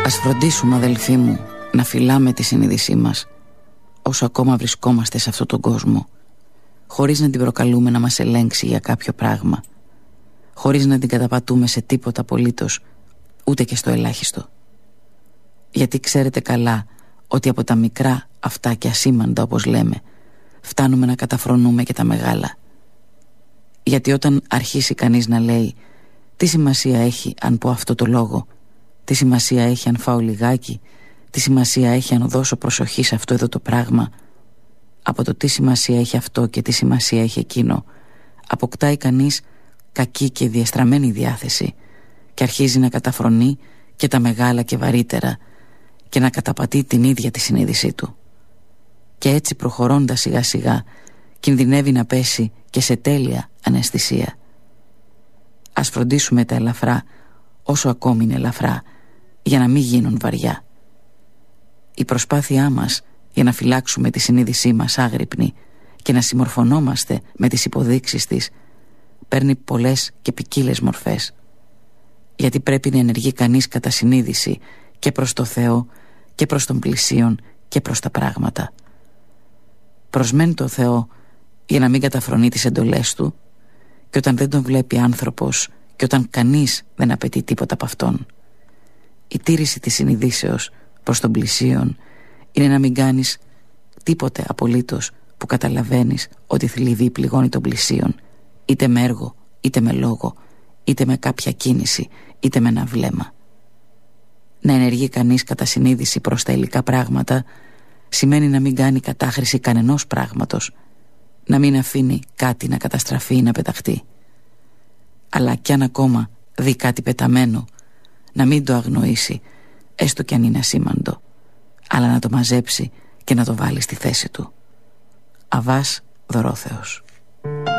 Ας φροντίσουμε, αδελφοί μου, να φυλάμε τη συνείδησή μας όσο ακόμα βρισκόμαστε σε αυτόν τον κόσμο, χωρίς να την προκαλούμε να μας ελέγξει για κάποιο πράγμα, χωρίς να την καταπατούμε σε τίποτα απολύτως, ούτε και στο ελάχιστο. Γιατί ξέρετε καλά ότι από τα μικρά αυτά και ασήμαντα, όπως λέμε, φτάνουμε να καταφρονούμε και τα μεγάλα. Γιατί όταν αρχίσει κανείς να λέει τι σημασία έχει αν πω αυτό το λόγο, τι σημασία έχει αν φάω λιγάκι, τι σημασία έχει αν δώσω προσοχή σε αυτό εδώ το πράγμα, από το τι σημασία έχει αυτό και τι σημασία έχει εκείνο, αποκτάει κανείς κακή και διεστραμμένη διάθεση και αρχίζει να καταφρονεί και τα μεγάλα και βαρύτερα και να καταπατεί την ίδια τη συνείδησή του. Και έτσι προχωρώντας σιγά σιγά κινδυνεύει να πέσει και σε τέλεια αναισθησία. Ας φροντίσουμε τα ελαφρά όσο ακόμη είναι ελαφρά, για να μην γίνουν βαριά. Η προσπάθειά μας για να φυλάξουμε τη συνείδησή μας άγρυπνη και να συμμορφωνόμαστε με τις υποδείξεις της παίρνει πολλές και ποικίλες μορφές. Γιατί πρέπει να ενεργεί κανείς κατά συνείδηση και προς το Θεό και προς τον πλησίον και προς τα πράγματα. Προσμένει το Θεό για να μην καταφρονεί τις εντολές του, και όταν δεν τον βλέπει άνθρωπος και όταν κανείς δεν απαιτεί τίποτα από αυτόν. Η τήρηση της συνειδήσεως προς τον πλησίον είναι να μην κάνεις τίποτε απολύτως που καταλαβαίνεις ότι θλιβεί πληγώνει τον πλησίον, είτε με έργο, είτε με λόγο, είτε με κάποια κίνηση, είτε με ένα βλέμμα. Να ενεργεί κανείς κατά συνείδηση προς τα υλικά πράγματα σημαίνει να μην κάνει κατάχρηση κανενός πράγματος, να μην αφήνει κάτι να καταστραφεί ή να πεταχτεί. Αλλά κι αν ακόμα δει κάτι πεταμένο, να μην το αγνοήσει, έστω κι αν είναι ασήμαντο, αλλά να το μαζέψει και να το βάλει στη θέση του. Αββάς Δωρόθεος.